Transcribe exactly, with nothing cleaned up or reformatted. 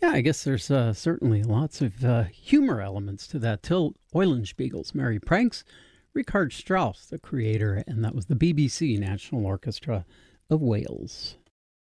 Yeah, I guess there's uh, certainly lots of uh, humor elements to that. Till Eulenspiegel's Merry Pranks, Richard Strauss, the creator, and that was the B B C National Orchestra of Wales.